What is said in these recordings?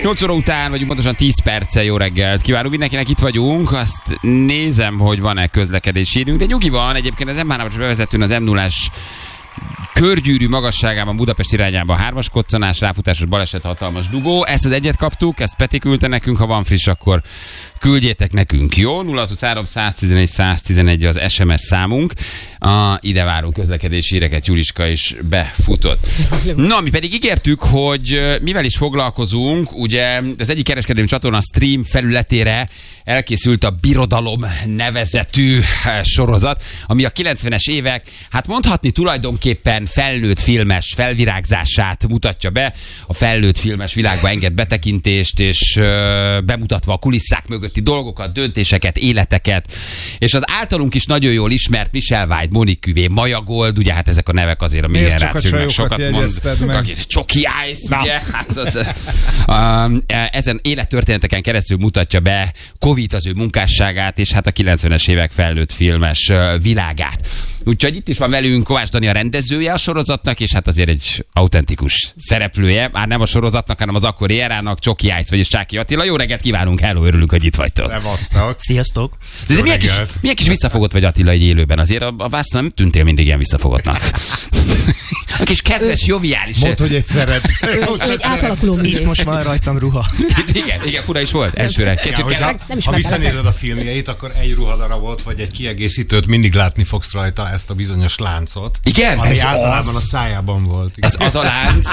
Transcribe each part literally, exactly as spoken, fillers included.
nyolc óra után vagyunk, pontosan tíz perccel. Jó reggelt kívánunk mindenkinek, itt vagyunk. Azt nézem, hogy van-e közlekedési hírünk, de nyugi van. Egyébként az em hármas bevezetőn az em nullás körgyűrű magasságában Budapest irányában hármas koccanás, ráfutásos baleset, hatalmas dugó. Ezt az egyet kaptuk, ezt Peti küldte nekünk, ha van friss, akkor küldjétek nekünk, jó? nulla huszonhárom száztizenegy száztizenegy az es em es számunk. A, ide várunk közlekedési híreket, Juliska is befutott. Na, mi pedig ígértük, hogy mivel is foglalkozunk, ugye az egyik kereskedelmi csatorna Stream felületére elkészült a Birodalom nevezetű sorozat, ami a kilencvenes évek, hát mondhatni tulajdonképpen felnőtt filmes felvirágzását mutatja be. A felnőtt filmes világba enged betekintést, és ö, bemutatva a kulisszák mögötti dolgokat, döntéseket, életeket, és az általunk is nagyon jól ismert Michel White, Monique Cuvé, Maya Gold, ugye hát ezek a nevek azért a mi generációknak sokat mond. Csoki Ice, ugye? Hát az, uh, ezen élettörténeteken keresztül mutatja be Covid az ő munkásságát, és hát a kilencvenes évek felnőtt filmes uh, világát. Úgyhogy itt is van velünk Kovács Dani, a rendezője a sorozatnak, és hát azért egy autentikus szereplője, már nem a sorozatnak, hanem az akkori érának, Csoki Ice, vagyis Csáki Attila. Jó reggelt kívánunk, hello, örülünk, hogy itt vagytok. Szevasztok. Sziasztok. De, de milyen, kis, milyen kis visszafogott vagy, Attila, egy élőben? Azért a, a Vászló nem tűntél mindig ilyen visszafogottnak. A kis kedves, joviális. Mondd, hogy egy szeret. Egy átalakuló művész. Itt most van rajtam ruha. Igen, igen, fura is volt elsőre. Ja, hogyha, ha visszanézed a filmjeit, akkor egy ruhadarabot vagy egy kiegészítőt mindig látni fogsz rajta, ezt a bizonyos láncot. Igen? Ami Ez általában az. a szájában volt. Ez az a lánc.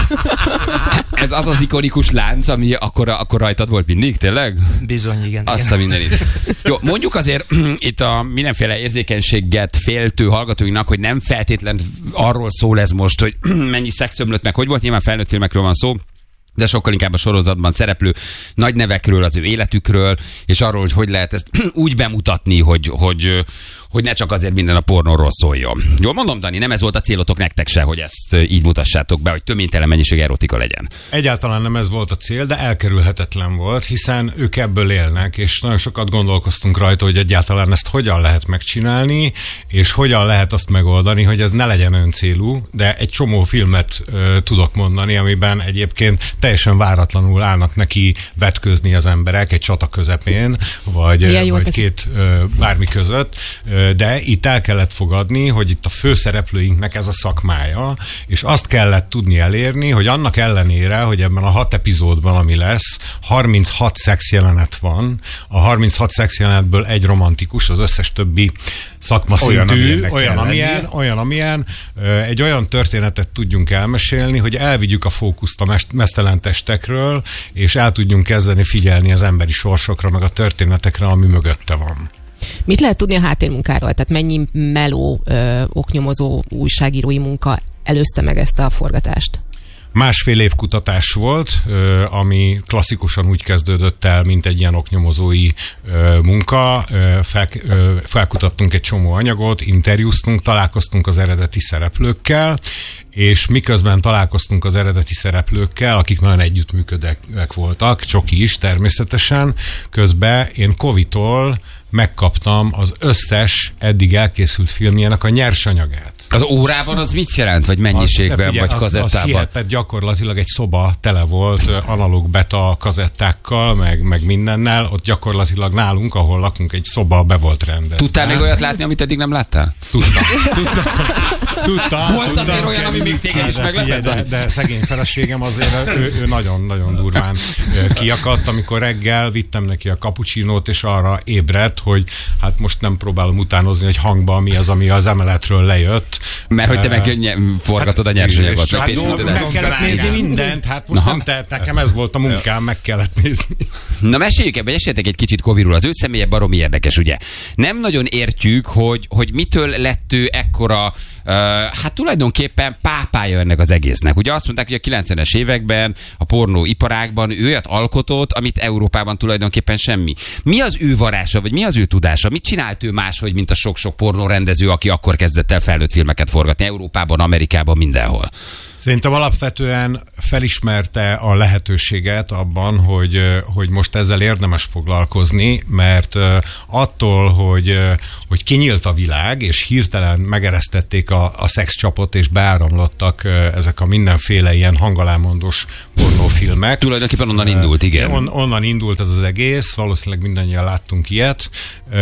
Ez az az ikonikus lánc, ami akkor, akkor rajtad volt mindig, tényleg? Bizony, igen. Azt a mindenit. Jó, mondjuk azért itt a mindenféle érzékenységet féltő hallgatóinknak, hogy nem feltétlen arról szól ez most, hogy mennyi szexömlött meg, hogy volt, nyilván felnőtt filmekről van szó, de sokkal inkább a sorozatban szereplő nagy nevekről, az ő életükről, és arról, hogy hogy lehet ezt úgy bemutatni, hogy, hogy, hogy ne csak azért minden a pornóról szóljon. Jól mondom, Dani, nem ez volt a célotok nektek se, hogy ezt így mutassátok be, hogy töménytelen mennyiség erotika legyen. Egyáltalán nem ez volt a cél, de elkerülhetetlen volt, hiszen ők ebből élnek, és nagyon sokat gondolkoztunk rajta, hogy egyáltalán ezt hogyan lehet megcsinálni, és hogyan lehet azt megoldani, hogy ez ne legyen öncélú, de egy csomó filmet ö, tudok mondani, amiben egyébként teljesen váratlanul állnak neki vetközni az emberek egy csata közepén, vagy, vagy két ö, bármi között, ö, de itt el kellett fogadni, hogy itt a főszereplőinknek ez a szakmája, és azt kellett tudni elérni, hogy annak ellenére, hogy ebben a hat epizódban, ami lesz, harminchat szexjelenet van, a harminchat szexjelenetből egy romantikus, az összes többi szakmaszintű, olyan, olyan, amilyen, olyan, amilyen, ö, egy olyan történetet tudjunk elmesélni, hogy elvigyük a fókuszt a mest- mesztelen testekről, és el tudjunk kezdeni figyelni az emberi sorsokra, meg a történetekre, ami mögötte van. Mit lehet tudni a háttérmunkáról? Tehát mennyi meló, ö, oknyomozó, újságírói munka előzte meg ezt a forgatást? Másfél év kutatás volt, ami klasszikusan úgy kezdődött el, mint egy ilyen oknyomozói munka. Fel, felkutattunk egy csomó anyagot, interjúztunk, találkoztunk az eredeti szereplőkkel, és miközben találkoztunk az eredeti szereplőkkel, akik nagyon együttműködőek voltak, Csoki is természetesen, közben én Covid-tól megkaptam az összes eddig elkészült filmjének a nyersanyagát. Az órában az mit jelent? Vagy mennyiségben, figyelj, vagy az, kazettában? Az hihetet, gyakorlatilag egy szoba tele volt analóg beta kazettákkal, meg, meg mindennel. Ott gyakorlatilag nálunk, ahol lakunk, egy szoba be volt rendezve. Tudtál még olyat látni, amit eddig nem láttál? Tudtam. Tudtam. Tudtam. Volt tudtam, azért olyan, ami még téged is meglepett? De, de szegény feleségem azért ő, ő nagyon-nagyon durván kiakadt, amikor reggel vittem neki a cappuccinót, és arra ébredt, hogy hát most nem próbálom utánozni, hogy hangban mi az, ami az emeletről lejött. Mert hogy te meg forgatod a nyersanyagot. Hát, hát meg kellett nézni mindent, hát most Aha. nem tehet, nekem ez volt a munkám, meg kellett nézni. Na meséljük ebben, esélytek egy kicsit Covidról. Az ő személye baromi érdekes, ugye? Nem nagyon értjük, hogy, hogy mitől lett ő ekkora, uh, hát tulajdonképpen pápája ennek az egésznek. Ugye azt mondták, hogy a kilencvenes években a pornó iparágban ő olyat alkotott, amit Európában tulajdonképpen semmi. Mi az ő varása, vagy mi az ő tudása? Mit csinált ő máshogy, mint a sok-sok pornórendező, aki akkor kezdett el felnőtt filmeket forgatni Európában, Amerikában, mindenhol? Szerintem alapvetően felismerte a lehetőséget abban, hogy, hogy most ezzel érdemes foglalkozni, mert attól, hogy, hogy kinyílt a világ, és hirtelen megeresztették a, a szexcsapot, és beáramlottak ezek a mindenféle ilyen hangalámondos pornó filmek. Tulajdonképpen onnan indult, igen. On, onnan indult ez az egész, valószínűleg mindannyian láttunk ilyet.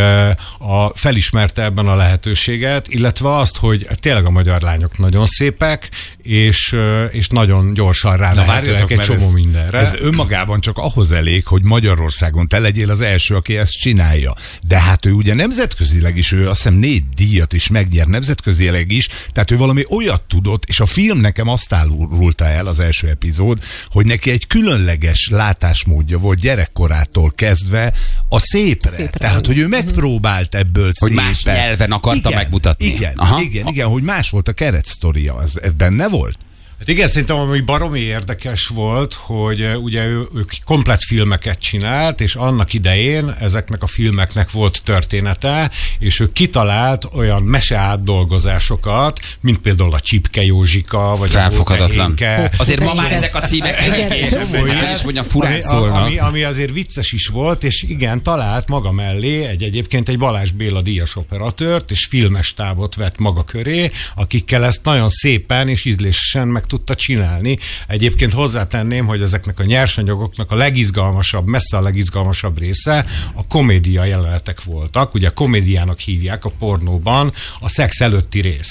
A, felismerte ebben a lehetőséget, illetve azt, hogy tényleg a magyar lányok nagyon szépek, és, és nagyon gyorsan rávehetőek egy csomó ez, mindenre. Ez önmagában csak ahhoz elég, hogy Magyarországon te legyél az első, aki ezt csinálja. De hát ő ugye nemzetközileg is, ő azt hiszem négy díjat is megnyer nemzetközileg is, tehát ő valami olyat tudott, és a film nekem azt árulta el, az első epizód, hogy neki egy különleges látásmódja volt gyerekkorától kezdve a szépre. szépre. Tehát, hogy ő megpróbált ebből hogy szépen. Más nyelven akarta igen, megmutatni. Igen, Aha. igen, igen, hogy más volt a keretsztoria. Ez, ez benne volt? Hát igen, szerintem ami baromi érdekes volt, hogy uh, ugye ő, ő komplett filmeket csinált, és annak idején ezeknek a filmeknek volt története, és ő kitalált olyan meseátdolgozásokat, mint például a Csipke Józsika, vagy felfoghatatlan. a Azért ma már ezek a címek és is mondjam, furán ami, szólnak. Ami, ami azért vicces is volt, és igen, talált maga mellé egy egyébként egy Balázs Béla díjas operatőrt, és filmes tábot vett maga köré, akikkel ezt nagyon szépen és ízlésesen meg tudta csinálni. Egyébként hozzátenném, hogy ezeknek a nyersanyagoknak a legizgalmasabb, messze a legizgalmasabb része a komédia jelenetek voltak. Ugye a komédiának hívják a pornóban a szex előtti rész.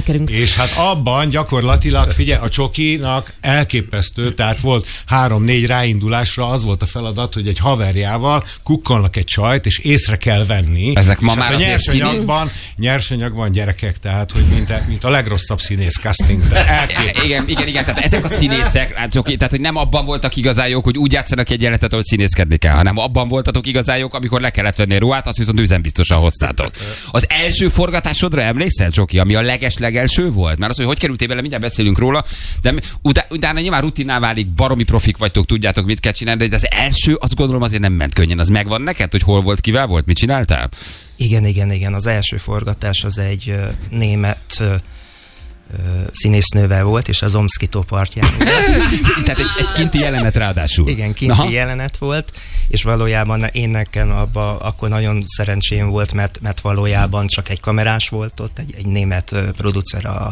És hát abban gyakorlatilag, figyelj, a csokinak elképesztő, tehát volt három-négy ráindulásra az volt a feladat, hogy egy haverjával kukkolnak egy csajt, és észre kell venni. Ezek ma és már hát a nyersanyagban, nyersanyagban gyerekek, tehát hogy mint a, mint a legrosszabb színész casting. Igen, igen, igen, tehát ezek a színészek, hát, oké, tehát hogy nem abban voltak igazán jók, hogy úgy játszanak egy jelenetet, hogy színészkedni kell, hanem abban voltatok igazán jók, amikor le kellett venni a ruhát, azt viszont üzenbiztosan hoztátok. Az első forgatásodra emlékszel, Csoki, ami a leges-legelső volt? Mert az, hogy hogy kerültél bele, mindjárt beszélünk róla, de utána, utána nyilván rutinná válik, baromi profik vagytok, tudjátok, mit kell csinálni, de az első, azt gondolom azért nem ment könnyen. Az megvan neked, hogy hol volt, kivel volt, mit csináltál? Igen, igen, igen. Az első forgatás az egy uh, német uh, színésznővel volt, és az Omszki-tó partján. Tehát egy, egy kinti jelenet ráadásul. Igen, kinti Aha. jelenet volt, és valójában én nekem abban akkor nagyon szerencsém volt, mert, mert valójában csak egy kamerás volt ott, egy, egy német producer a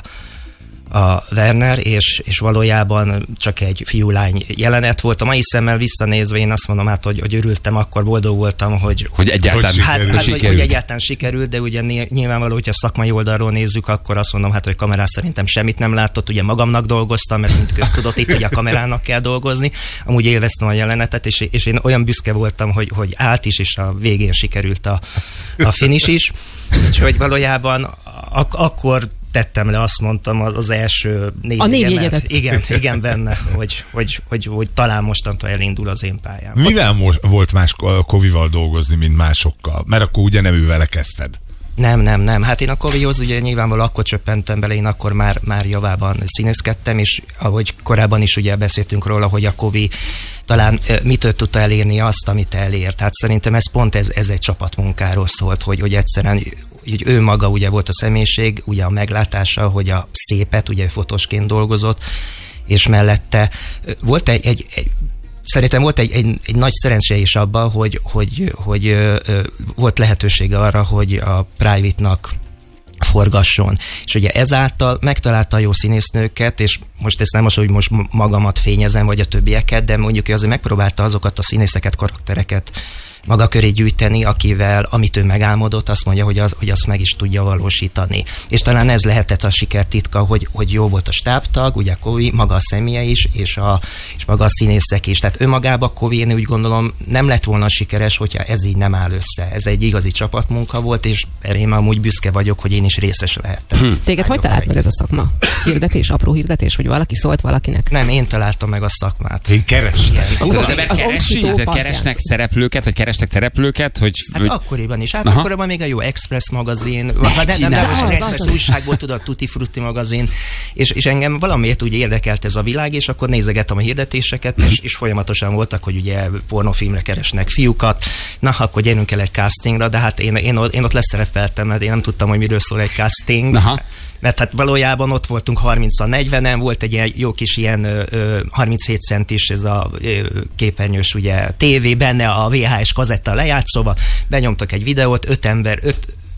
a Werner, és, és valójában csak egy fiú-lány jelenet volt. A mai szemmel visszanézve én azt mondom, hát, hogy, hogy örültem, akkor boldog voltam, hogy, hogy egyáltalán hogy hát, sikerült. Hát, hogy, hogy egyáltalán sikerült, de ugye nyilvánvaló, hogyha szakmai oldalról nézzük, akkor azt mondom, hát, hogy kamerás szerintem semmit nem látott, ugye magamnak dolgoztam, mert mint köztudott, itt ugye a kamerának kell dolgozni. Amúgy élveztem a jelenetet, és, és én olyan büszke voltam, hogy, hogy állt is, és a végén sikerült a, a finish is. Úgyhogy valójában ak- akkor tettem le, azt mondtam, az első négy a négy jegyedet. Igen, igen benne, hogy, hogy, hogy, hogy talán mostantól elindul az én pályám. Mivel most volt más Kovival dolgozni, mint másokkal? Mert akkor ugye nem ővele kezdted. Nem, nem, nem. Hát én a Kovihoz ugye nyilvánvalóan akkor csöppentem bele, én akkor már, már javában színészkedtem, és ahogy korábban is ugye beszéltünk róla, hogy a Kovi talán mitől tudta elérni azt, amit elért. Tehát szerintem ez pont ez, ez egy csapatmunkáról szólt, hogy, hogy egyszerűen hogy ő maga ugye volt a személyiség, ugye a meglátása, hogy a szépet, ugye fotósként dolgozott, és mellette volt egy, egy, egy szerintem volt egy, egy, egy nagy szerencse is abban, hogy, hogy, hogy ö, ö, volt lehetősége arra, hogy a Private-nak forgasson. És ugye ezáltal megtalálta a jó színésznőket, és most ezt nem az, hogy most magamat fényezem, vagy a többieket, de mondjuk azért megpróbálta azokat a színészeket, karaktereket maga köré gyűjteni, akivel, amit ő megálmodott, azt mondja, hogy, az, hogy azt meg is tudja valósítani. És talán ez lehetett a siker titka, hogy, hogy jó volt a stábtag, ugye Kovi, maga a személye is, és, a, és maga a színészek is. Tehát önmagában Kovi, én úgy gondolom, nem lett volna sikeres, hogyha ez így nem áll össze. Ez egy igazi csapatmunka volt, és erre én amúgy büszke vagyok, hogy én is részes lehettem. Hm. Téged hogy talált meg ez a szakma? Hirdetés, apró hirdetés, vagy valaki szólt valakinek? Nem, én találtam meg a szakmát. Én kerestem. Az, az, az ember keresi, de keresnek szereplőket, vagy kerestek szereplőket, hogy... Hát hogy... akkoriban is. Hát Aha. akkoriban még a jó Express magazin, vagy nem, nem, nem, nem, Express újság volt, tudod, Tutti Frutti magazin, és, és engem valamiért úgy érdekelt ez a világ, és akkor nézegettem a hirdetéseket, és, és folyamatosan voltak, hogy ugye pornófilmre keresnek fiúkat, na, akkor gyerünk el egy castingra, de hát én, én, én ott leszerepeltem, mert én nem tudtam, hogy miről szól egy casting. Aha. Mert hát valójában ott voltunk harmincan negyvenen, volt egy ilyen jó kis ilyen ö, harminchét centis ez a ö, képernyős ugye tévé, benne a vé há es kazetta lejátszóba, benyomtak egy videót, öt ember, öt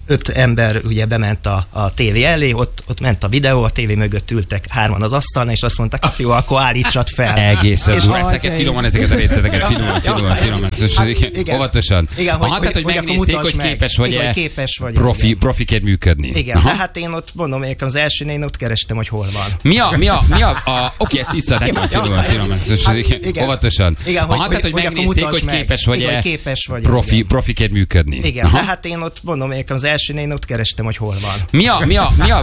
öt ember ugye bement a, a tévé elé, ott, ott ment a videó, a tévé mögött ültek hárman az asztalon, és azt mondták, hát jó, akkor állítsad fel. Egészen durva. és- Ezeket finoman, ezeket a részleteket finoman, finoman, finoman. igen. Óvatosan. Igen, Ha hogy- mondtad, hogy hogy- hogy akkor megnézték, hogy mutasd meg. képes Igen, vagy-e hogy képes vagy, profi, igen. profiként működni. Igen, Aha. de hát én ott mondom, hogy az elsőn én ott kerestem, hogy hol van. Mi a, mi a, mi a, a oké, ezt tisztelt, finoman, finoman, finoman. Hát, igen. Óvatosan. Igen, Ha hogy- mondtad, hogy hogy- hogy akkor megnézték, hogy mutasd meg. képes Igen, vagy-e hogy képes vagy, profi, igen. profiként működni. Igen, Aha. de hát én ott mondom, hogy az elsőn én ott kerestem, hogy hol van. Mi a, mi a, mi a